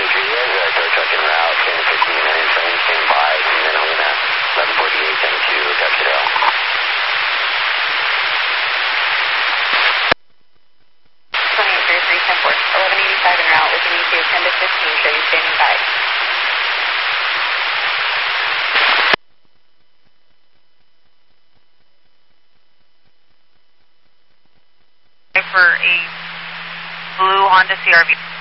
tow truck en route, 10 to 15 minutes, stand by, and then I'm going to 1148 into Tuxedo. Report 1185 en route with an ETA of 10 to 15, show you standing by. For a blue Honda CRV.